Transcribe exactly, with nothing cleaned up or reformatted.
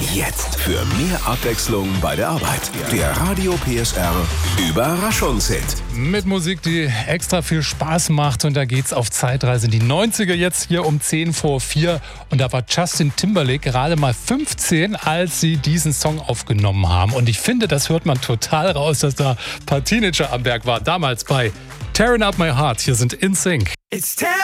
Jetzt für mehr Abwechslung bei der Arbeit. Der Radio P S R Überraschungshit. Mit Musik, die extra viel Spaß macht. Und da geht's auf Zeitreise in die neunziger, jetzt hier um zehn vor vier. Und da war Justin Timberlake gerade mal fünfzehn, als sie diesen Song aufgenommen haben. Und ich finde, das hört man total raus, dass da ein paar Teenager am Werk waren. Damals bei Tearing Up My Heart. Hier sind In Sync. It's